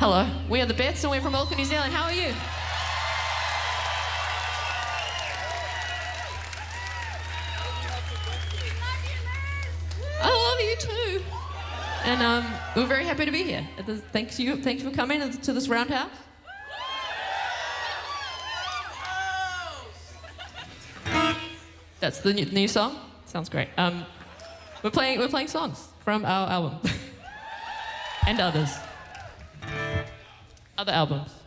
Hello, we are the Beths and we're from Auckland, New Zealand. How are you? I love you too. And we're very happy to be here. Thank you for coming to this roundhouse. That's the new song. Sounds great. We're playing songs from our album and others. Other albums.